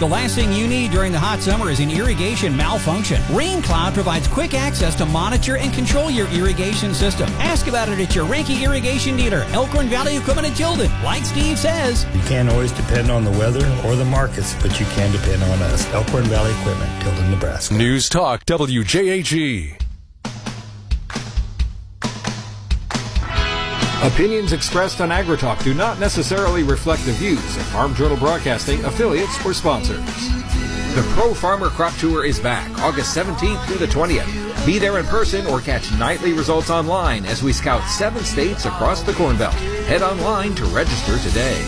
The last thing you need during the hot summer is an irrigation malfunction. RainCloud provides quick access to monitor and control your irrigation system. Ask about it at your Ranky Irrigation dealer, Elkhorn Valley Equipment in Tilden. Like Steve says, you can't always depend on the weather or the markets, but you can depend on us. Elkhorn Valley Equipment, Tilden, Nebraska. News Talk WJAG. Opinions expressed on AgriTalk do not necessarily reflect the views of Farm Journal Broadcasting, affiliates, or sponsors. The Pro Farmer Crop Tour is back August 17th through the 20th. Be there in person or catch nightly results online as we scout 7 states across the Corn Belt. Head online to register today.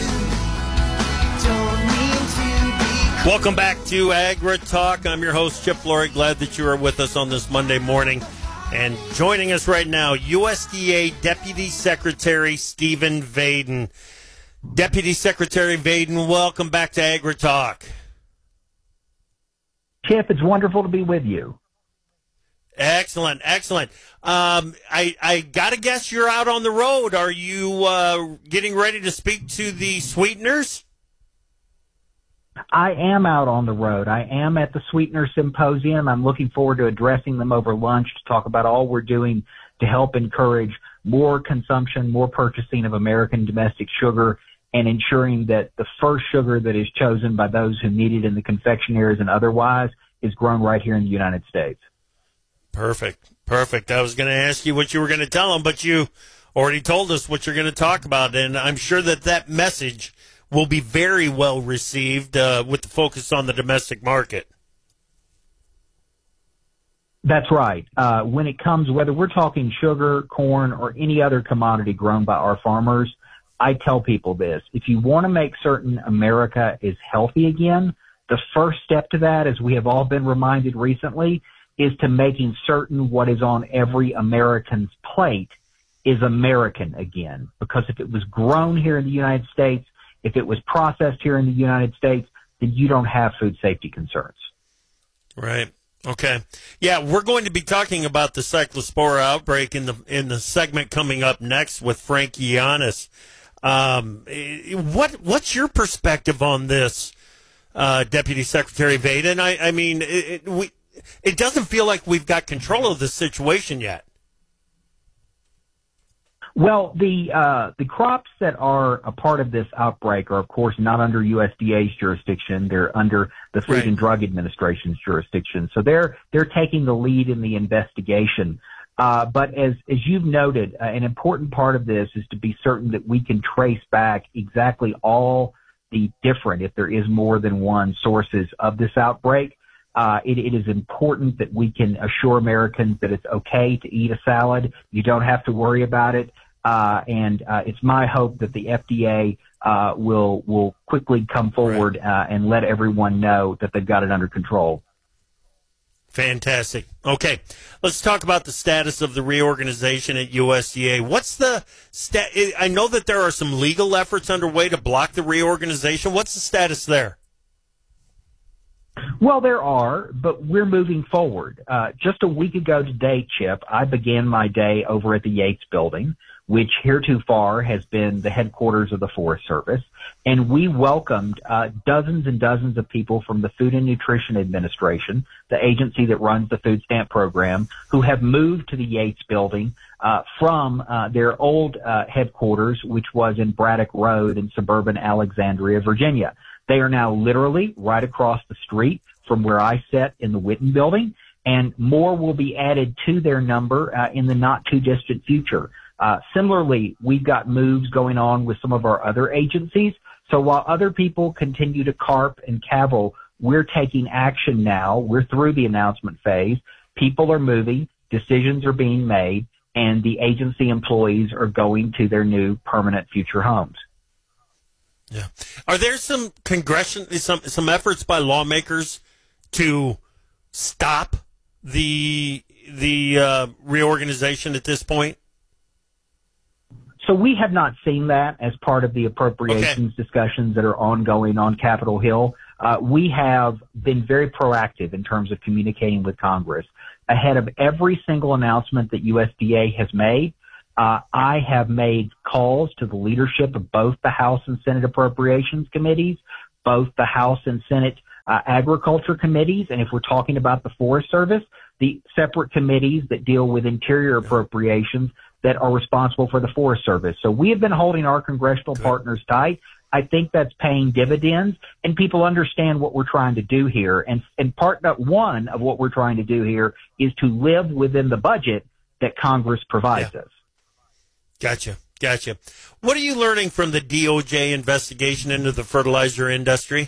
Welcome back to AgriTalk. I'm your host, Chip Flory. Glad that you are with us on this Monday morning. And joining us right now, USDA Deputy Secretary Stephen Vaden. Deputy Secretary Vaden, welcome back to AgriTalk. Chip, it's wonderful to be with you. Excellent, excellent. I got to guess you're out on the road. Are you getting ready to speak to the sweeteners? I am out on the road. I am at the Sweetener Symposium. I'm looking forward to addressing them over lunch to talk about all we're doing to help encourage more consumption, more purchasing of American domestic sugar, and ensuring that the first sugar that is chosen by those who need it in the confectionaries and otherwise is grown right here in the United States. Perfect. I was going to ask you what you were going to tell them, but you already told us what you're going to talk about, and I'm sure that message will be very well received with the focus on the domestic market. That's right. When it comes, whether we're talking sugar, corn, or any other commodity grown by our farmers, I tell people this. If you want to make certain America is healthy again, the first step to that, as we have all been reminded recently, is to making certain what is on every American's plate is American again. Because if it was grown here in the United States, if it was processed here in the United States, then you don't have food safety concerns. Right. Okay. Yeah, we're going to be talking about the cyclospora outbreak in the segment coming up next with Frank Yiannis. What's your perspective on this, Deputy Secretary Vaden? I mean, it doesn't feel like we've got control of the situation yet. Well, the crops that are a part of this outbreak are, of course, not under USDA's jurisdiction. They're under the Food and Drug Administration's jurisdiction. So they're taking the lead in the investigation. But as you've noted, an important part of this is to be certain that we can trace back exactly all the different, if there is more than one, sources of this outbreak. It is important that we can assure Americans that it's okay to eat a salad. You don't have to worry about it. And it's my hope that the FDA will quickly come forward and let everyone know that they've got it under control. Fantastic. Okay, let's talk about the status of the reorganization at USDA. What's the I know that there are some legal efforts underway to block the reorganization. What's the status there? Well, there are, but we're moving forward. Just a week ago today, Chip, I began my day over at the Yates Building, which heretofore has been the headquarters of the Forest Service, and we welcomed dozens and dozens of people from the Food and Nutrition Administration, the agency that runs the food stamp program, who have moved to the Yates Building from their old headquarters, which was in Braddock Road in suburban Alexandria, Virginia. They are now literally right across the street from where I sit in the Witten Building, and more will be added to their number in the not-too-distant future. Similarly, we've got moves going on with some of our other agencies. So while other people continue to carp and cavil, we're taking action now. We're through the announcement phase. People are moving, decisions are being made, and the agency employees are going to their new permanent future homes. Yeah. Are there some some efforts by lawmakers to stop the reorganization at this point? So we have not seen that as part of the appropriations discussions that are ongoing on Capitol Hill. We have been very proactive in terms of communicating with Congress. Ahead of every single announcement that USDA has made, I have made calls to the leadership of both the House and Senate Appropriations Committees, both the House and Senate agriculture committees, and if we're talking about the Forest Service, the separate committees that deal with interior appropriations that are responsible for the Forest Service. So we have been holding our congressional partners tight. I think that's paying dividends, and people understand what we're trying to do here. And part one of what we're trying to do here is to live within the budget that Congress provides us. Gotcha. What are you learning from the DOJ investigation into the fertilizer industry?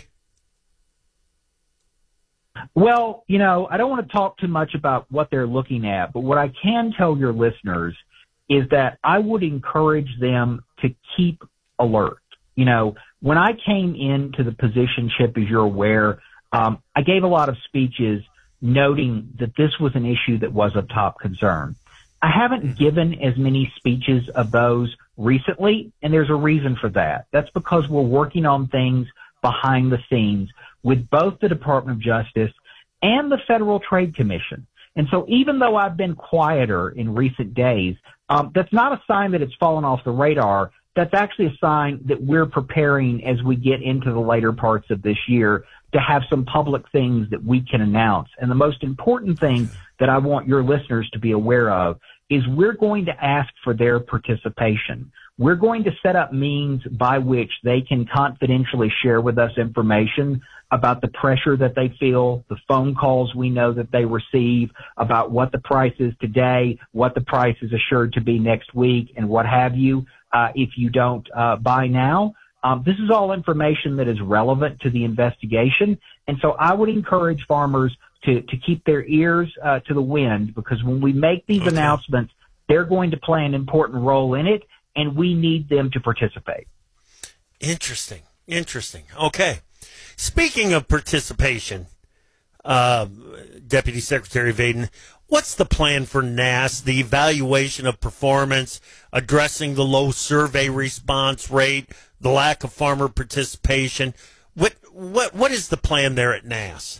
Well, I don't want to talk too much about what they're looking at, but what I can tell your listeners is that I would encourage them to keep alert. When I came into the position, Chip, as you're aware, I gave a lot of speeches noting that this was an issue that was of top concern. I haven't given as many speeches of those recently, and there's a reason for that. That's because we're working on things behind the scenes with both the Department of Justice and the Federal Trade Commission. And so even though I've been quieter in recent days, that's not a sign that it's fallen off the radar. That's actually a sign that we're preparing as we get into the later parts of this year to have some public things that we can announce. And the most important thing that I want your listeners to be aware of is we're going to ask for their participation. We're going to set up means by which they can confidentially share with us information about the pressure that they feel, the phone calls we know that they receive, about what the price is today, what the price is assured to be next week, and what have you. If you don't buy now, this is all information that is relevant to the investigation. And so I would encourage farmers to keep their ears to the wind, because when we make these announcements, they're going to play an important role in it, and we need them to participate. Interesting. Okay. Speaking of participation, Deputy Secretary Vaden, what's the plan for NASS, the evaluation of performance, addressing the low survey response rate, the lack of farmer participation? What is the plan there at NASS?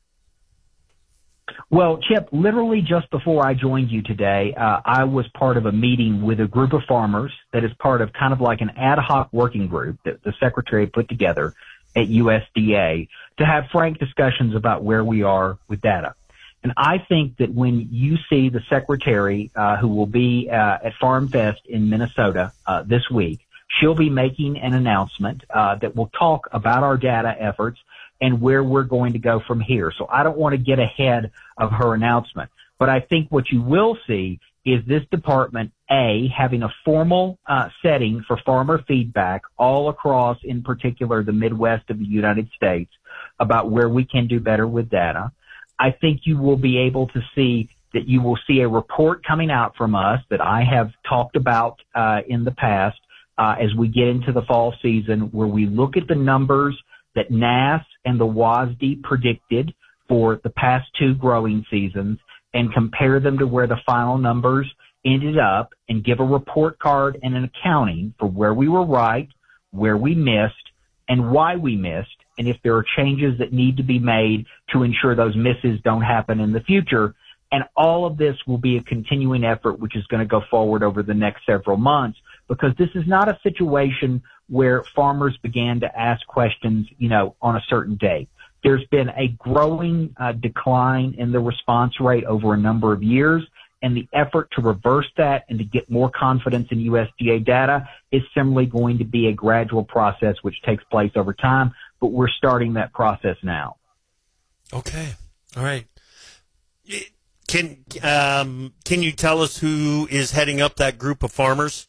Well, Chip, literally just before I joined you today, I was part of a meeting with a group of farmers that is part of kind of like an ad hoc working group that the Secretary put together at USDA to have frank discussions about where we are with data. And I think that when you see the Secretary, who will be at Farm Fest in Minnesota this week, she'll be making an announcement that will talk about our data efforts and where we're going to go from here. So I don't want to get ahead of her announcement. But I think what you will see is this department, having a formal setting for farmer feedback all across, in particular, the Midwest of the United States about where we can do better with data. I think you will be able to see that you will see a report coming out from us that I have talked about in the past as we get into the fall season, where we look at the numbers that NASS and the WASDE predicted for the past two growing seasons and compare them to where the final numbers ended up, and give a report card and an accounting for where we were right, where we missed, and why we missed, and if there are changes that need to be made to ensure those misses don't happen in the future. And all of this will be a continuing effort, which is going to go forward over the next several months, because this is not a situation where farmers began to ask questions, on a certain date. There's been a growing decline in the response rate over a number of years, and the effort to reverse that and to get more confidence in USDA data is similarly going to be a gradual process which takes place over time, but we're starting that process now. Okay. All right. Can you tell us who is heading up that group of farmers?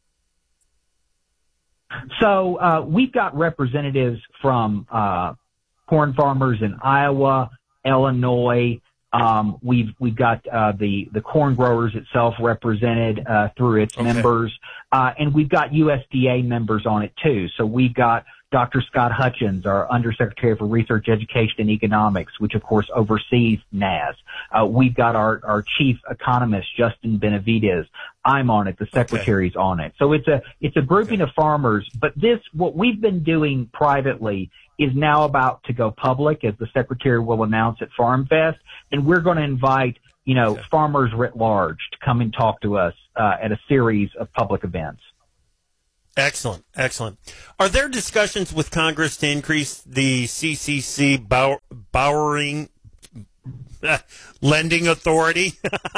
So we've got representatives from corn farmers in Iowa, Illinois. We've got the corn growers itself represented through its members, and we've got USDA members on it too. So we've got Dr. Scott Hutchins, our Undersecretary for Research, Education, and Economics, which of course oversees NASS. We've got our chief economist, Justin Benavides. I'm on it. The secretary's on it. So it's a grouping of farmers, but what we've been doing privately is now about to go public, as the secretary will announce at Farm Fest. And we're going to invite, farmers writ large to come and talk to us at a series of public events. Excellent, excellent. Are there discussions with Congress to increase the CCC borrowing lending authority?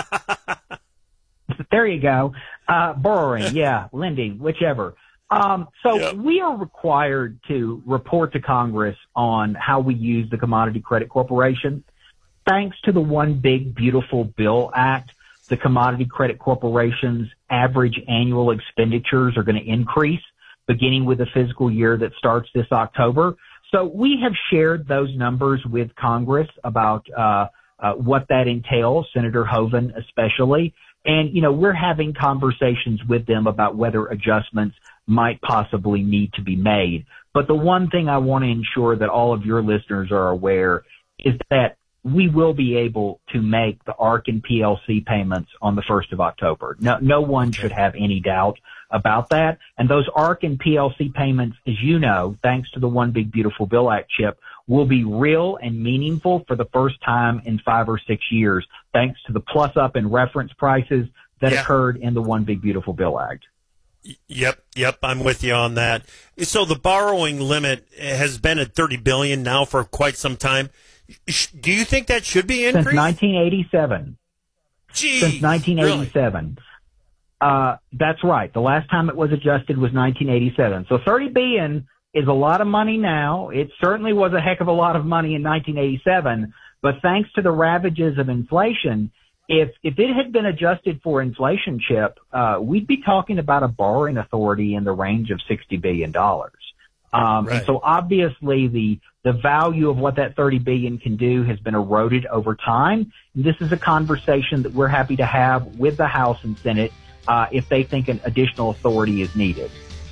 There you go. Borrowing, yeah, lending, whichever. We are required to report to Congress on how we use the Commodity Credit Corporation. Thanks to the One Big Beautiful Bill Act, the Commodity Credit Corporation's average annual expenditures are going to increase beginning with the fiscal year that starts this October. So we have shared those numbers with Congress about what that entails, Senator Hoeven especially. And, we're having conversations with them about whether adjustments might possibly need to be made. But the one thing I want to ensure that all of your listeners are aware is that we will be able to make the ARC and PLC payments on the 1st of October. No one should have any doubt about that. And those ARC and PLC payments, as you know, thanks to the One Big Beautiful Bill Act, Chip, will be real and meaningful for the first time in 5 or 6 years, thanks to the plus up in reference prices that occurred in the One Big Beautiful Bill Act. Yep, I'm with you on that. So the borrowing limit has been at $30 billion now for quite some time. Do you think that should be increased? Since 1987. Since 1987. Really? That's right. The last time it was adjusted was 1987. So $30 billion is a lot of money now. It certainly was a heck of a lot of money in 1987. But thanks to the ravages of inflation, if it had been adjusted for inflation, Chip, we'd be talking about a borrowing authority in the range of $60 billion. And so obviously the value of what that $30 billion can do has been eroded over time. This is a conversation that we're happy to have with the House and Senate if they think an additional authority is needed.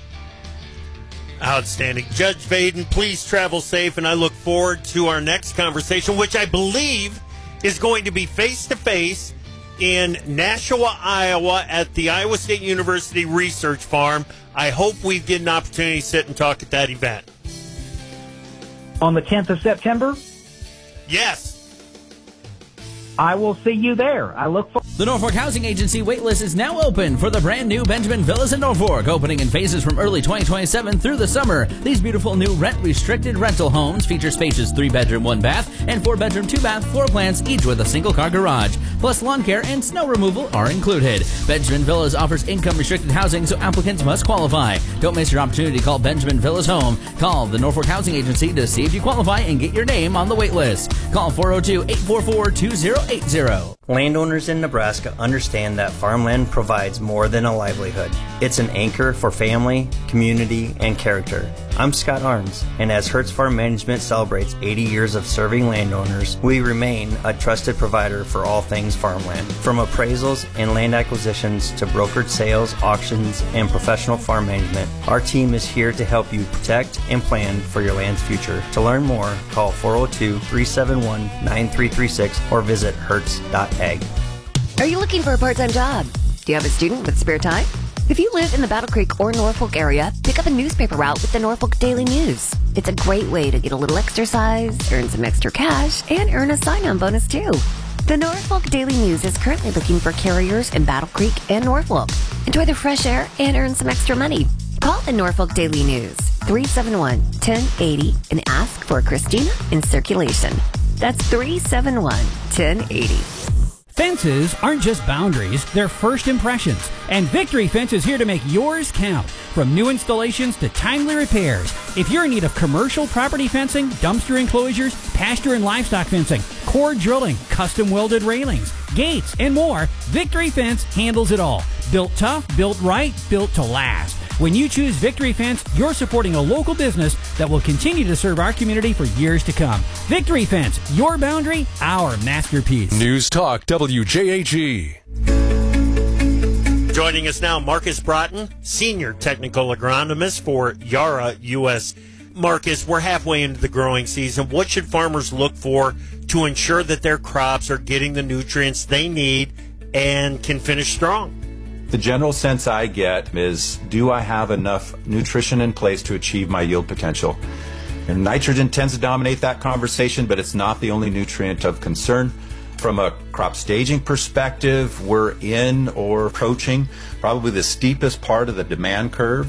Outstanding. Judge Vaden, please travel safe, and I look forward to our next conversation, which I believe is going to be face-to-face in Nashua, Iowa, at the Iowa State University Research Farm. I hope we get an opportunity to sit and talk at that event. On the 10th of September? Yes. I will see you there. I look forward. The Norfolk Housing Agency waitlist is now open for the brand new Benjamin Villas in Norfolk, opening in phases from early 2027 through the summer. These beautiful new rent-restricted rental homes feature spacious 3-bedroom, 1-bath, and 4-bedroom, 2-bath floor plans, each with a single-car garage. Plus, lawn care and snow removal are included. Benjamin Villas offers income-restricted housing, so applicants must qualify. Don't miss your opportunity to call Benjamin Villas home. Call the Norfolk Housing Agency to see if you qualify and get your name on the waitlist. Call 402-844-2080. Landowners in Nebraska understand that farmland provides more than a livelihood. It's an anchor for family, community, and character. I'm Scott Arns, and as Hertz Farm Management celebrates 80 years of serving landowners, we remain a trusted provider for all things farmland. From appraisals and land acquisitions to brokered sales, auctions, and professional farm management, our team is here to help you protect and plan for your land's future. To learn more, call 402-371-9336 or visit hertz.ag. Are you looking for a part-time job? Do you have a student with spare time? If you live in the Battle Creek or Norfolk area, pick up a newspaper route with the Norfolk Daily News. It's a great way to get a little exercise, earn some extra cash, and earn a sign-on bonus too. The Norfolk Daily News is currently looking for carriers in Battle Creek and Norfolk. Enjoy the fresh air and earn some extra money. Call the Norfolk Daily News, 371-1080, and ask for Christina in circulation. That's 371-1080. Fences aren't just boundaries, they're first impressions. And Victory Fence is here to make yours count. From new installations to timely repairs. If you're in need of commercial property fencing, dumpster enclosures, pasture and livestock fencing, core drilling, custom welded railings, gates, and more, Victory Fence handles it all. Built tough, built right, built to last. When you choose Victory Fence, you're supporting a local business that will continue to serve our community for years to come. Victory Fence, your boundary, our masterpiece. News Talk WJAG. Joining us now, Marcus Broughton, Senior Technical Agronomist for Yara US. Marcus, we're halfway into the growing season. What should farmers look for to ensure that their crops are getting the nutrients they need and can finish strong? The general sense I get is, do I have enough nutrition in place to achieve my yield potential? And nitrogen tends to dominate that conversation, but it's not the only nutrient of concern. From a crop staging perspective, we're in or approaching probably the steepest part of the demand curves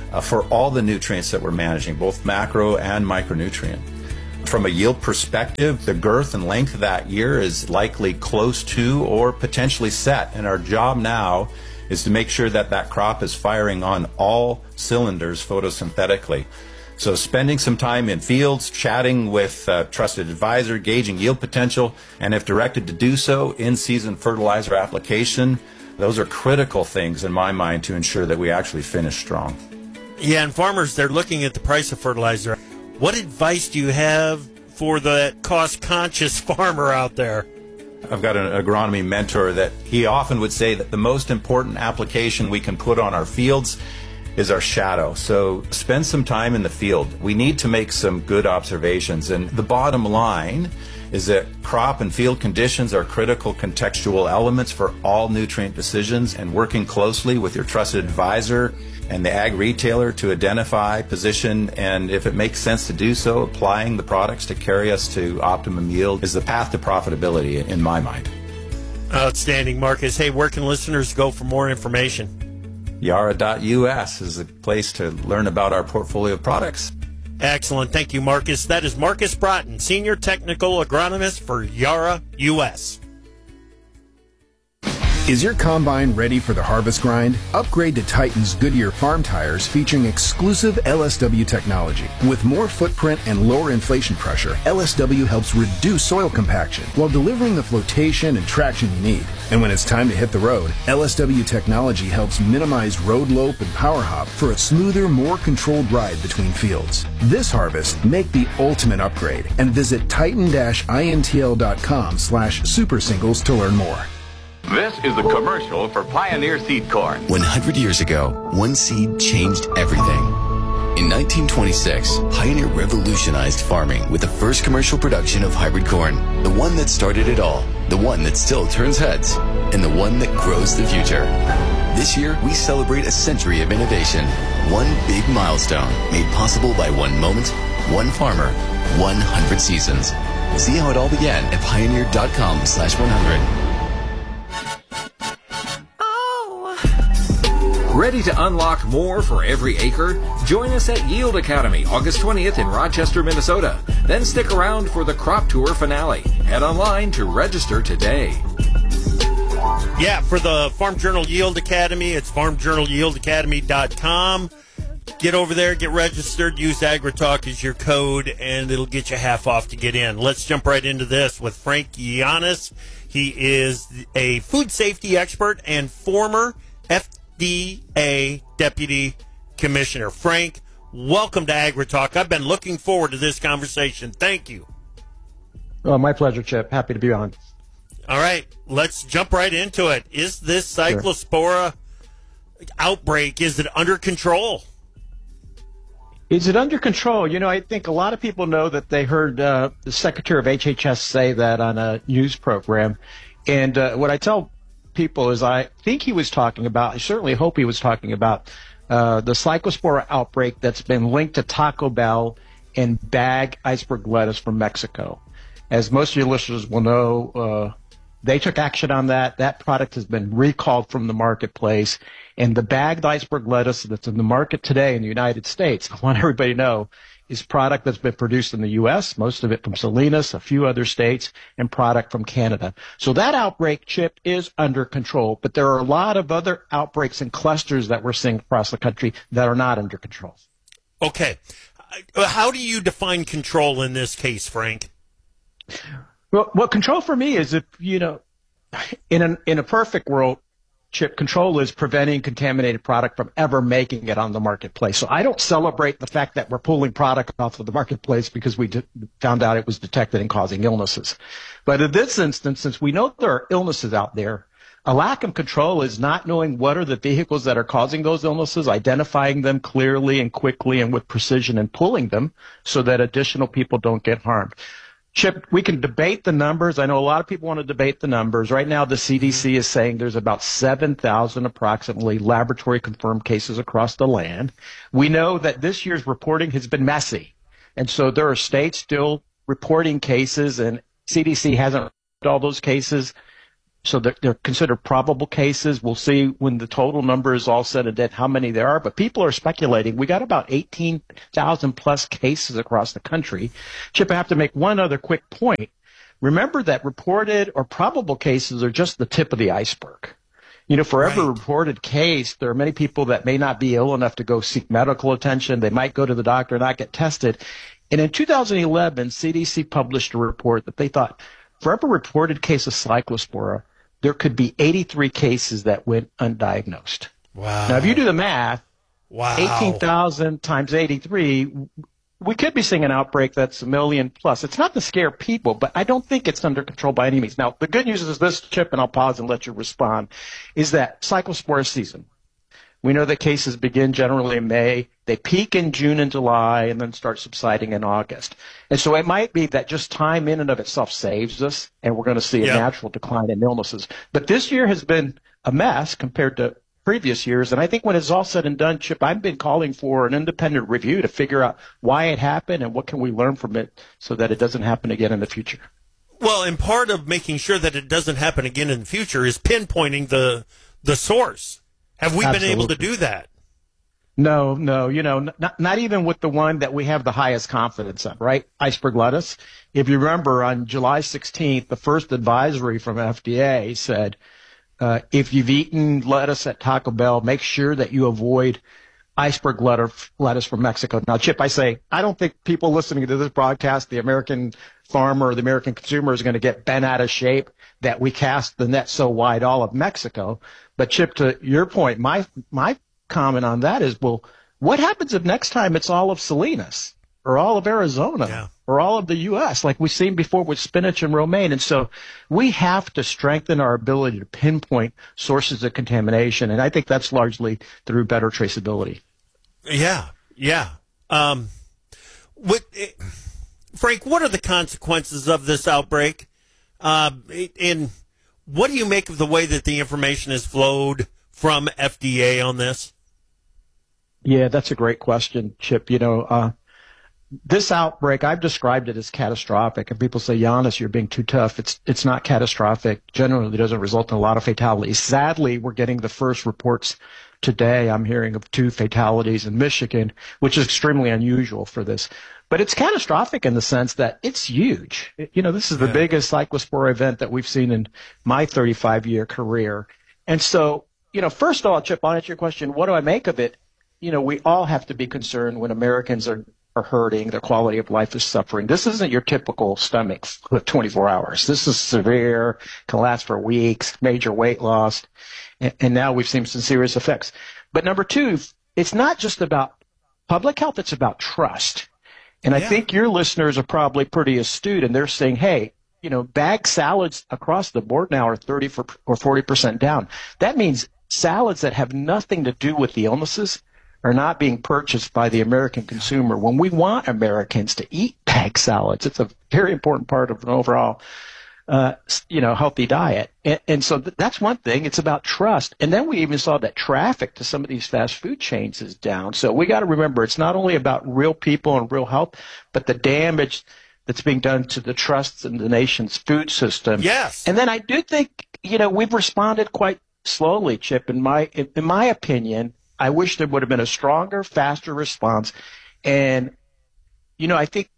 for all the nutrients that we're managing, both macro and micronutrient. From a yield perspective, the girth and length of that year is likely close to or potentially set. And our job now is to make sure that that crop is firing on all cylinders photosynthetically. So spending some time in fields, chatting with a trusted advisor, gauging yield potential, and if directed to do so, in-season fertilizer application, those are critical things in my mind to ensure that we actually finish strong. Yeah, and farmers, they're looking at the price of fertilizer. What advice do you have for the cost-conscious farmer out there? I've got an agronomy mentor that he often would say that the most important application we can put on our fields is our shadow. So spend some time in the field. We need to make some good observations. And the bottom line is that crop and field conditions are critical contextual elements for all nutrient decisions, and working closely with your trusted advisor and the ag retailer to identify, position, and if it makes sense to do so, applying the products to carry us to optimum yield is the path to profitability in my mind. Outstanding, Marcus. Hey, where can listeners go for more information? Yara.us is a place to learn about our portfolio of products. Excellent. Thank you, Marcus. That is Marcus Broughton, Senior Technical Agronomist for Yara US. Is your combine ready for the harvest grind? Upgrade to Titan's Goodyear farm tires featuring exclusive LSW technology. With more footprint and lower inflation pressure, LSW helps reduce soil compaction while delivering the flotation and traction you need. And when it's time to hit the road, LSW technology helps minimize road lope and power hop for a smoother, more controlled ride between fields. This harvest, make the ultimate upgrade and visit titan-intl.com/super singles to learn more. This is the commercial for Pioneer Seed Corn. 100 years ago, one seed changed everything. In 1926, Pioneer revolutionized farming with the first commercial production of hybrid corn. The one that started it all, the one that still turns heads, and the one that grows the future. This year, we celebrate a century of innovation. One big milestone made possible by one moment, one farmer, 100 seasons. See how it all began at pioneer.com/100. Ready to unlock more for every acre? Join us at Yield Academy, August 20th in Rochester, Minnesota. Then stick around for the Crop Tour finale. Head online to register today. Yeah, for the Farm Journal Yield Academy, it's farmjournalyieldacademy.com. Get over there, get registered, use AgriTalk as your code, and it'll get you half off to get in. Let's jump right into this with Frank Yiannis. He is a food safety expert and former FDA Deputy Commissioner. Frank, welcome to AgriTalk. I've been looking forward to this conversation. Thank you. Oh, my pleasure, Chip. Happy to be on. All right, let's jump right into it. Is this Cyclospora outbreak, is it under control? Is it under control? You know, I think a lot of people know that they heard the Secretary of HHS say that on a news program. And what I tell people is I think he was talking about, I certainly hope he was talking about the Cyclospora outbreak that's been linked to Taco Bell and bag iceberg lettuce from Mexico. As most of your listeners will know, they took action on that. That product has been recalled from the marketplace. And the bagged iceberg lettuce that's in the market today in the United States, I want everybody to know, is product that's been produced in the U.S., most of it from Salinas, a few other states, and product from Canada. So that outbreak, Chip, is under control. But there are a lot of other outbreaks and clusters that we're seeing across the country that are not under control. Okay. How do you define control in this case, Frank? Well, control for me is if, you know, in a perfect world, Chip, control is preventing contaminated product from ever making it on the marketplace. So I don't celebrate the fact that we're pulling product off of the marketplace because we found out it was detected and causing illnesses. But in this instance, since we know there are illnesses out there, a lack of control is not knowing what are the vehicles that are causing those illnesses, identifying them clearly and quickly and with precision and pulling them so that additional people don't get harmed. Chip, we can debate the numbers. I know a lot of people want to debate the numbers. Right now, the CDC is saying there's about 7,000 approximately laboratory-confirmed cases across the land. We know that this year's reporting has been messy. And so there are states still reporting cases, and CDC hasn't all those cases. So they're considered probable cases. We'll see when the total number is all said and done how many there are. But people are speculating. We got about 18,000 plus cases across the country. Chip, I have to make one other quick point. Remember that reported or probable cases are just the tip of the iceberg. You know, for every reported case, there are many people that may not be ill enough to go seek medical attention. They might go to the doctor and not get tested. And in 2011, CDC published a report that they thought for every reported case of cyclospora, there could be 83 cases that went undiagnosed. Wow. Now, if you do the math, wow, 18,000 times 83, we could be seeing an outbreak that's 1 million plus. It's not to scare people, but I don't think it's under control by any means. Now, the good news is this, Chip, and I'll pause and let you respond, is that cyclospora season. We know that cases begin generally in May. They peak in June and July and then start subsiding in August. And so it might be that just time in and of itself saves us, and we're going to see a natural decline in illnesses. But this year has been a mess compared to previous years, and I think when it's all said and done, Chip, I've been calling for an independent review to figure out why it happened and what can we learn from it so that it doesn't happen again in the future. Well, and part of making sure that it doesn't happen again in the future is pinpointing the source. Have we been able to do that? No, you know, not even with the one that we have the highest confidence in, right? Iceberg lettuce. If you remember, on July 16th, the first advisory from FDA said, if you've eaten lettuce at Taco Bell, make sure that you avoid iceberg lettuce from Mexico. Now, Chip, I say, I don't think people listening to this broadcast, the American farmer or the American consumer is going to get bent out of shape that we cast the net so wide all of Mexico. But Chip, to your point, my comment on that is, well, what happens if next time it's all of Salinas or all of Arizona or all of the U.S., like we've seen before with spinach and romaine? And so we have to strengthen our ability to pinpoint sources of contamination, and I think that's largely through better traceability. Yeah. Frank, what are the consequences of this outbreak? And what do you make of the way that the information has flowed from FDA on this? Yeah, that's a great question, Chip. You know, this outbreak, I've described it as catastrophic, and people say, Giannis, you're being too tough. It's not catastrophic. Generally, it doesn't result in a lot of fatalities. Sadly, we're getting the first reports today. I'm hearing of 2 fatalities in Michigan, which is extremely unusual for this. But it's catastrophic in the sense that it's huge. You know, this is the biggest cyclospora event that we've seen in my 35-year career. And so, you know, first of all, Chip, I'll answer your question, what do I make of it? You know, we all have to be concerned when Americans are hurting, their quality of life is suffering. This isn't your typical stomach with 24 hours. This is severe, can last for weeks, major weight loss, and now we've seen some serious effects. But number 2, it's not just about public health, it's about trust. And I think your listeners are probably pretty astute, and they're saying, hey, you know, bagged salads across the board now are 30 or 40% down. That means salads that have nothing to do with the illnesses are not being purchased by the American consumer. When we want Americans to eat bagged salads, it's a very important part of an overall, healthy diet. And so that's one thing. It's about trust. And then we even saw that traffic to some of these fast food chains is down. So we got to remember, it's not only about real people and real health, but the damage that's being done to the trust in the nation's food system. Yes. And then I do think, you know, we've responded quite slowly, Chip. In my opinion, I wish there would have been a stronger, faster response. And, you know, I think,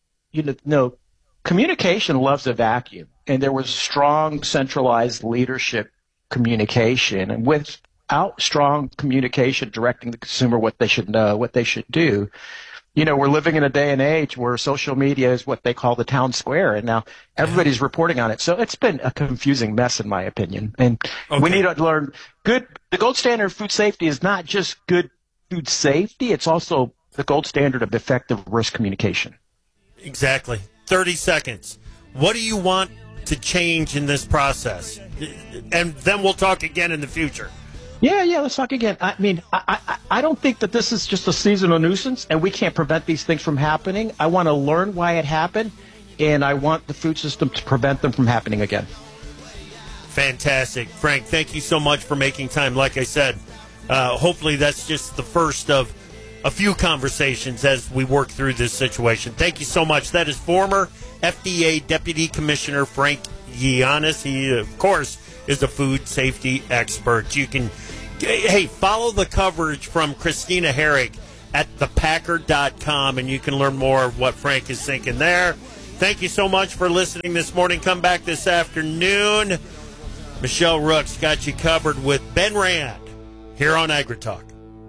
communication loves a vacuum. And there was strong, centralized leadership communication. And without strong communication directing the consumer what they should know, what they should do, you know, we're living in a day and age where social media is what they call the town square, and now everybody's reporting on it. So it's been a confusing mess, in my opinion. And we need to learn the gold standard of food safety is not just good food safety, it's also the gold standard of effective risk communication. Exactly. 30 seconds. What do you want to change in this process? And then we'll talk again in the future. Yeah, let's talk again. I mean, I don't think that this is just a seasonal nuisance, and we can't prevent these things from happening. I want to learn why it happened, and I want the food system to prevent them from happening again. Fantastic. Frank, thank you so much for making time. Like I said, hopefully that's just the first of a few conversations as we work through this situation. Thank you so much. That is former FDA Deputy Commissioner Frank Giannis. He, of course, is a food safety expert. You can, follow the coverage from Christina Herrig at thepacker.com, and you can learn more of what Frank is thinking there. Thank you so much for listening this morning. Come back this afternoon. Michelle Rooks got you covered with Ben Rand here on AgriTalk.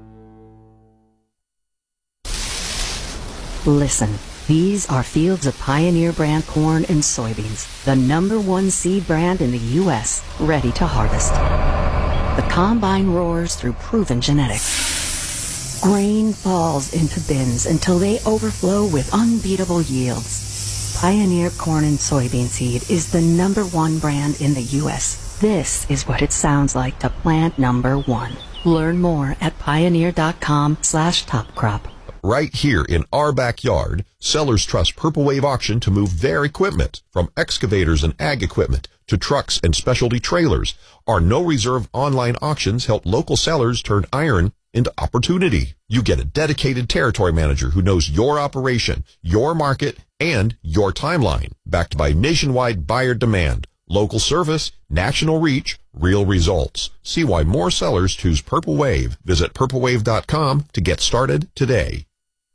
Listen, these are fields of Pioneer brand corn and soybeans, the #1 seed brand in the U.S., ready to harvest. The combine roars through proven genetics. Grain falls into bins until they overflow with unbeatable yields. Pioneer corn and soybean seed is the #1 brand in the U.S. This is what it sounds like to plant #1. Learn more at pioneer.com/topcrop. Right here in our backyard, sellers trust Purple Wave Auction to move their equipment, from excavators and ag equipment to trucks and specialty trailers. Our no-reserve online auctions help local sellers turn iron into opportunity. You get a dedicated territory manager who knows your operation, your market, and your timeline, backed by nationwide buyer demand, local service, national reach, real results. See why more sellers choose Purple Wave. Visit purplewave.com to get started today.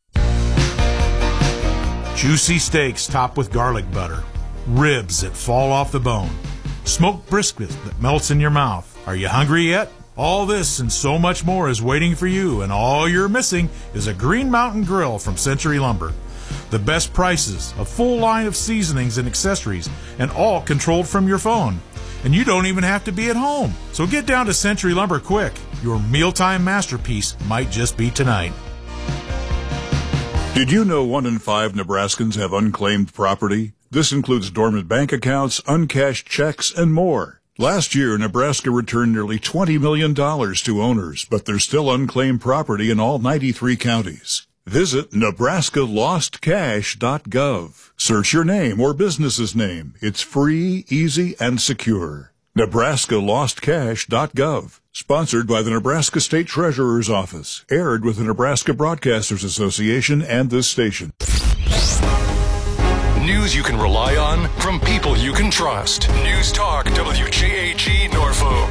Juicy steaks topped with garlic butter, ribs that fall off the bone, smoked brisket that melts in your mouth. Are you hungry yet? All this and so much more is waiting for you, and all you're missing is a Green Mountain Grill from Century Lumber. The best prices, a full line of seasonings and accessories, and all controlled from your phone. And you don't even have to be at home. So get down to Century Lumber quick. Your mealtime masterpiece might just be tonight. Did you know 1 in 5 Nebraskans have unclaimed property? This includes dormant bank accounts, uncashed checks, and more. Last year, Nebraska returned nearly $20 million to owners, but there's still unclaimed property in all 93 counties. Visit NebraskaLostCash.gov. Search your name or business's name. It's free, easy, and secure. NebraskaLostCash.gov. Sponsored by the Nebraska State Treasurer's Office. Aired with the Nebraska Broadcasters Association and this station. News you can rely on from people you can trust. News Talk WJAG Norfolk.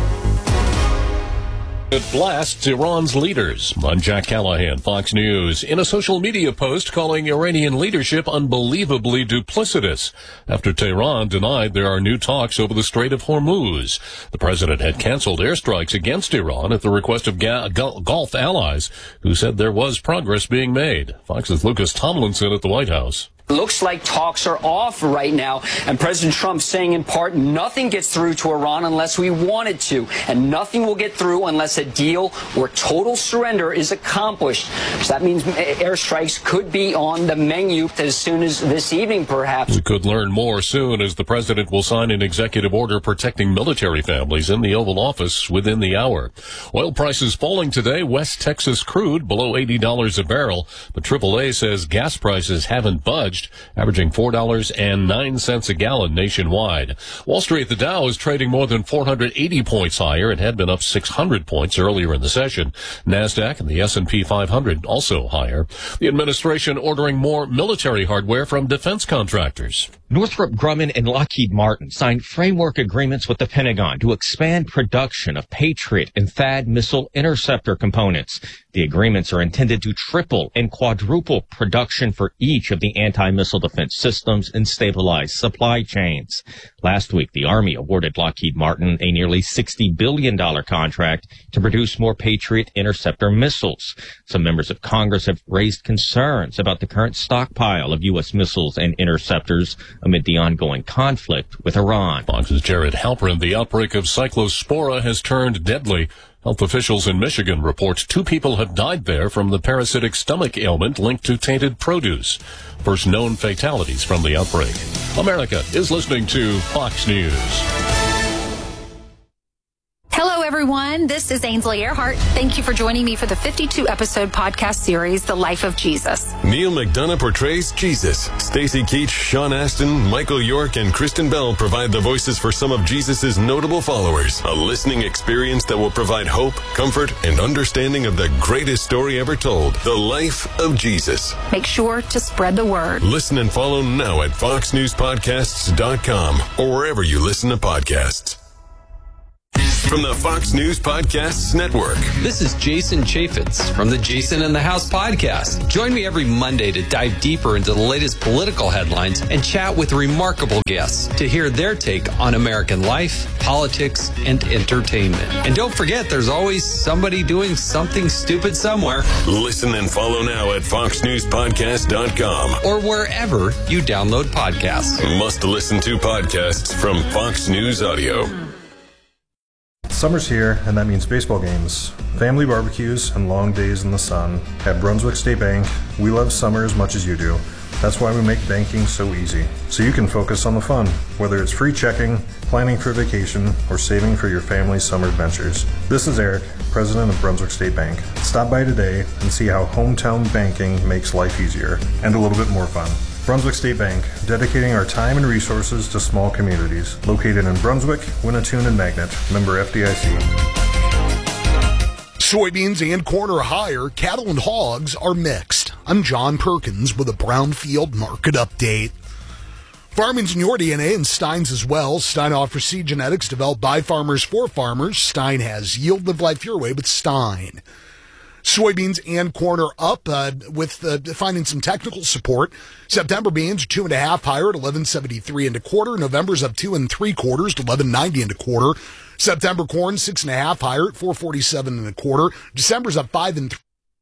It blasts Iran's leaders. I'm Jack Callahan, Fox News. In a social media post calling Iranian leadership unbelievably duplicitous after Tehran denied there are new talks over the Strait of Hormuz. The president had canceled airstrikes against Iran at the request of Gulf allies who said there was progress being made. Fox's Lucas Tomlinson at the White House. Looks like talks are off right now, and President Trump saying in part, nothing gets through to Iran unless we want it to, and nothing will get through unless a deal or total surrender is accomplished. So that means airstrikes could be on the menu as soon as this evening, perhaps. We could learn more soon, as the president will sign an executive order protecting military families in the Oval Office within the hour. Oil prices falling today. West Texas crude below $80 a barrel, but AAA says gas prices haven't budged, averaging $4.09 a gallon nationwide. Wall Street, the Dow is trading more than 480 points higher. It had been up 600 points earlier in the session. NASDAQ and the S&P 500 also higher. The administration ordering more military hardware from defense contractors. Northrop Grumman and Lockheed Martin signed framework agreements with the Pentagon to expand production of Patriot and THAAD missile interceptor components. The agreements are intended to triple and quadruple production for each of the anti-missile defense systems and stabilize supply chains. Last week, the Army awarded Lockheed Martin a nearly $60 billion contract to produce more Patriot interceptor missiles. Some members of Congress have raised concerns about the current stockpile of U.S. missiles and interceptors amid the ongoing conflict with Iran. Fox's Jared Halpern. The outbreak of Cyclospora has turned deadly. Health officials in Michigan report 2 people have died there from the parasitic stomach ailment linked to tainted produce. First known fatalities from the outbreak. America is listening to Fox News. Hello, everyone. This is Ainsley Earhart. Thank you for joining me for the 52-episode podcast series, The Life of Jesus. Neil McDonough portrays Jesus. Stacey Keach, Sean Astin, Michael York, and Kristen Bell provide the voices for some of Jesus' notable followers. A listening experience that will provide hope, comfort, and understanding of the greatest story ever told, The Life of Jesus. Make sure to spread the word. Listen and follow now at foxnewspodcasts.com or wherever you listen to podcasts. from the Fox News Podcasts Network. This is Jason Chaffetz from the Jason in the House podcast. Join me every Monday to dive deeper into the latest political headlines and chat with remarkable guests to hear their take on American life, politics, and entertainment. And don't forget, there's always somebody doing something stupid somewhere. Listen and follow now at foxnewspodcast.com or wherever you download podcasts. Must listen to podcasts from Fox News Audio. Summer's here, and that means baseball games, family barbecues, and long days in the sun. At Brunswick State Bank, we love summer as much as you do. That's why we make banking so easy, so you can focus on the fun, whether it's free checking, planning for vacation, or saving for your family's summer adventures. This is Eric, president of Brunswick State Bank. Stop by today and see how hometown banking makes life easier and a little bit more fun. Brunswick State Bank, dedicating our time and resources to small communities. Located in Brunswick, Winnetoon, and Magnet. Member FDIC. Soybeans and corn are higher. Cattle and hogs are mixed. I'm John Perkins with a Brownfield Market Update. Farming's in your DNA and Stein's as well. Stein offers seed genetics developed by farmers for farmers. Stein has yield, live life your way with Stein. Soybeans and corn are up with finding some technical support. September beans are 2.5 higher at 11.73 and a quarter. November's up 2 3/4 to 11.90 and a quarter. September corn 6.5 higher at 4.47 and a quarter. December's up 5 9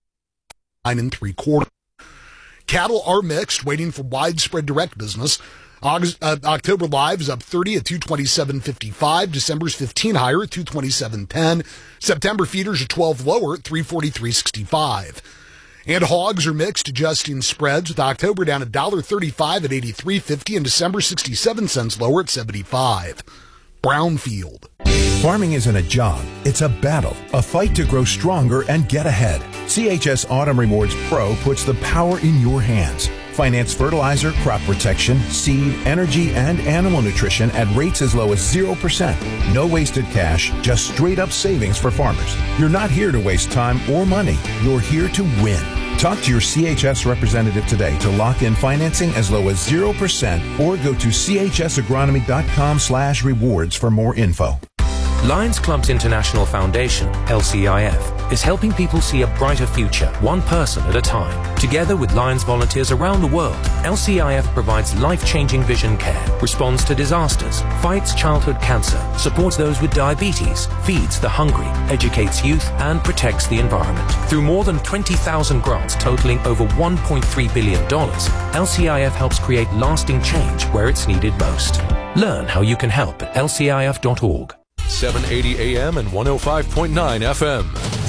3/4. Cattle are mixed, waiting for widespread direct business. October live is up 30 at 227.55. December's 15 higher at 227.10. September feeders are 12 lower at 343.65. And hogs are mixed, adjusting spreads, with October down $1.35 at 83.50 and December 67 cents lower at 75. Brownfield. Farming isn't a job, it's a battle, a fight to grow stronger and get ahead. CHS Autumn Rewards Pro puts the power in your hands. Finance fertilizer, crop protection, seed, energy, and animal nutrition at rates as low as 0%. No wasted cash, just straight up savings for farmers. You're not here to waste time or money. You're here to win. Talk to your CHS representative today to lock in financing as low as 0% or go to chsagronomy.com/rewards for more info. Lions Clubs International Foundation, LCIF, is helping people see a brighter future, one person at a time. Together with Lions volunteers around the world, LCIF provides life-changing vision care, responds to disasters, fights childhood cancer, supports those with diabetes, feeds the hungry, educates youth, and protects the environment. Through more than 20,000 grants totaling over $1.3 billion, LCIF helps create lasting change where it's needed most. Learn how you can help at lcif.org. 780 AM and 105.9 FM.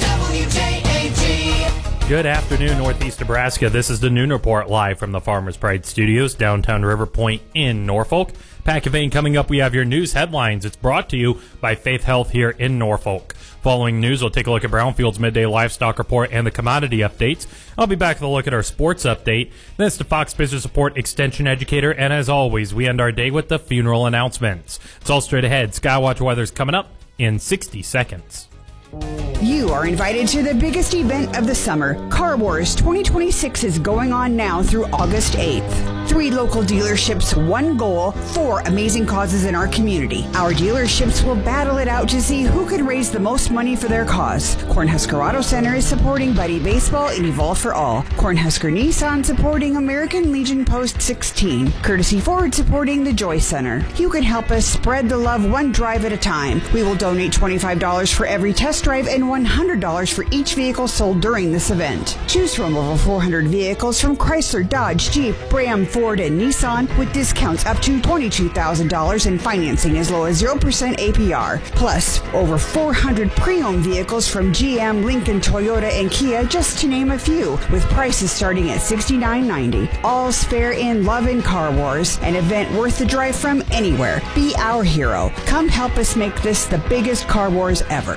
WJAG. Good afternoon, Northeast Nebraska. This is the Noon Report live from the Farmers Pride Studios, downtown River Point in Norfolk. Pack of Vein coming up. We have your news headlines. It's brought to you by Faith Health here in Norfolk. Following news, we'll take a look at Brownfield's midday livestock report and the commodity updates. I'll be back with a look at our sports update. Then it's the Fox Business Report Extension Educator. And as always, we end our day with the funeral announcements. It's all straight ahead. Skywatch weather's coming up in 60 seconds. You are invited to the biggest event of the summer. Car Wars 2026 is going on now through August 8th. 3 local dealerships, 1 goal, 4 amazing causes in our community. Our dealerships will battle it out to see who can raise the most money for their cause. Cornhusker Auto Center is supporting Buddy Baseball and Evolve for All. Cornhusker Nissan supporting American Legion Post 16. Courtesy Ford supporting the Joy Center. You can help us spread the love one drive at a time. We will donate $25 for every test drive and $100 for each vehicle sold during this event. Choose from over 400 vehicles from Chrysler, Dodge, Jeep, Ram, Ford, and Nissan with discounts up to $22,000 and financing as low as 0% APR. Plus, over 400 pre-owned vehicles from GM, Lincoln, Toyota, and Kia, just to name a few, with prices starting at $69.90. All's fair in love and Car Wars, an event worth the drive from anywhere. Be our hero. Come help us make this the biggest Car Wars ever.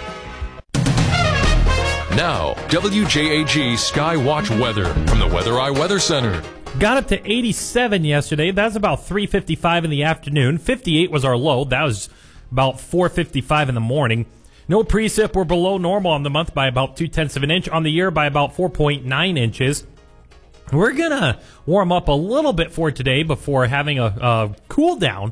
Now, WJAG Skywatch weather from the Weather Eye Weather Center. Got up to 87 yesterday. That was about 3:55 in the afternoon. 58 was our low. That was about 4:55 in the morning. No precip. We're below normal on the month by about 0.2 of an inch. On the year by about 4.9 inches. We're going to warm up a little bit for today before having a cool down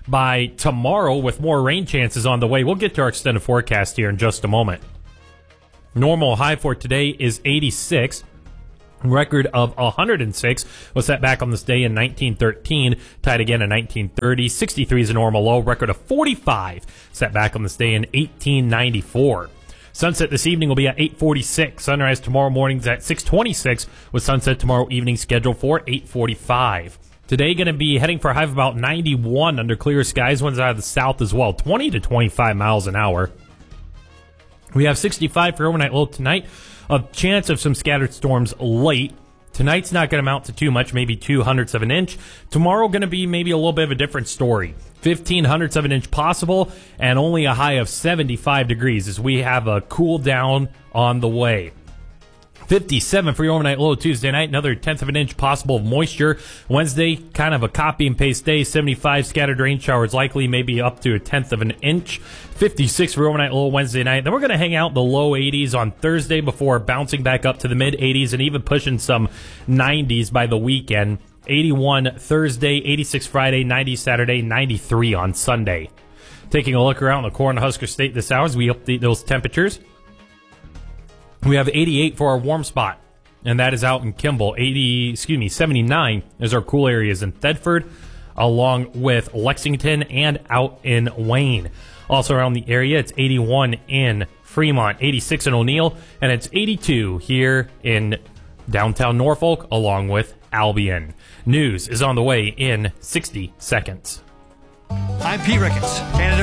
by tomorrow with more rain chances on the way. We'll get to our extended forecast here in just a moment. Normal high for today is 86. Record of 106 was set back on this day in 1913, tied again in 1930. 63 is a normal low. Record of 45 set back on this day in 1894. Sunset this evening will be at 8:46. Sunrise tomorrow morning's at 6:26, with sunset tomorrow evening scheduled for 8:45. Today going to be heading for a high of about 91 under clear skies. Winds out of the south as well, 20 to 25 miles an hour. We have 65 for overnight low tonight. A chance of some scattered storms late. Tonight's not going to amount to too much, maybe 0.02 of an inch. Tomorrow going to be maybe a little bit of a different story. 0.15 of an inch possible, and only a high of 75 degrees as we have a cool down on the way. 57 for your overnight low Tuesday night. Another 1/10 of an inch possible of moisture. Wednesday, kind of a copy and paste day. 75 scattered rain showers likely, maybe up to 1/10 of an inch. 56 for overnight low Wednesday night. Then we're going to hang out in the low 80s on Thursday before bouncing back up to the mid 80s and even pushing some 90s by the weekend. 81 Thursday, 86 Friday, 90 Saturday, 93 on Sunday. Taking a look around the Cornhusker State this hour as we update those temperatures. We have 88 for our warm spot, and that is out in Kimball. 79 is our cool areas in Thedford, along with Lexington and out in Wayne. Also around the area, it's 81 in Fremont, 86 in O'Neill, and it's 82 here in downtown Norfolk, along with Albion. News is on the way in 60 seconds. I'm Pete Ricketts, Canada.